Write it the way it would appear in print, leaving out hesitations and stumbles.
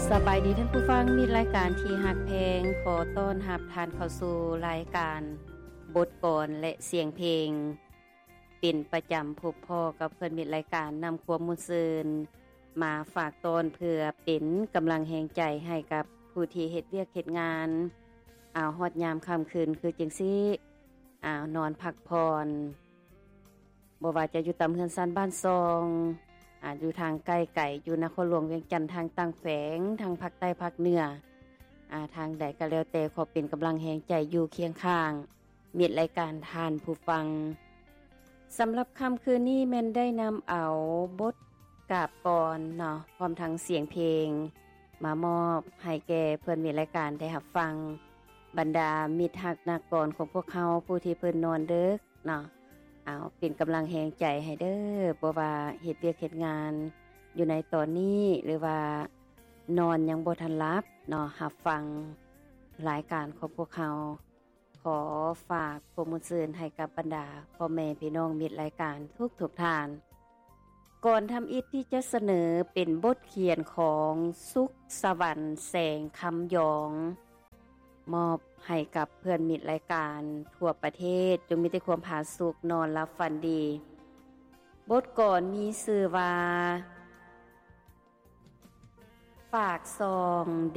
สบายดีท่านผู้ฟังมีรายการที่ฮักเพลงขอต้อนรับท่านเข้าสู่รายการบทกลอนและเสียงเพลงเป็นประจำพบพ่อกับเพิ่นมีรายการนำความมุ่นซื่นมาฝากตอนเพื่อเป็นกำลังแรงใจให้กับผู้ที่เฮ็ดเวียกเฮ็ดงานฮอดยามค่ำคืนคือจังซี่นอนพักผ่อนบ่ว่าจะอยู่ตามเรือนซ่านบ้านซองอยู่ทางใกล้ไกลอยู่นครหลวงเวียงจันทน์ทางต่างแฝงทางภาคใต้ภาคเหนือทางใดก็แล้วแต่ขอเป็นกำลังแรงใจอยู่เคียงข้างมีรายการทานผู้ฟังสำหรับค่ำคืนนี้แม่นได้นำเอาบทกาบกรเนาะพร้อมทั้งเสียงเพลงมามอบให้แก่เพิ่นมีรายการได้รับฟังบรรดามิตรฮักนักกรของพวกเขาผู้ที่เพิ่นนอนดึกเนาะเป็นกำลังแรงใจให้เด้อบ่ว่าเฮ็ดเวียกเฮ็ดงานอยู่ในตอนนี้หรือว่านอนยังบ่ทันหลับเนาะรับฟังรายการของพวกเขาขอฝากโปรโมชั่นให้กับบรรดาพ่อแม่พี่น้องมิตรรายการทุกท่านก่อนทำอิฐที่จะเสนอเป็นบทเขียนของสุขสวรรค์แสงคำยองมอบให้กับเพื่อนมิตรรายการทั่วประเทศจงมีแต่ความผาสุกนอนหลับฝันดีบทก่อนมีชื่อว่าฝากซอง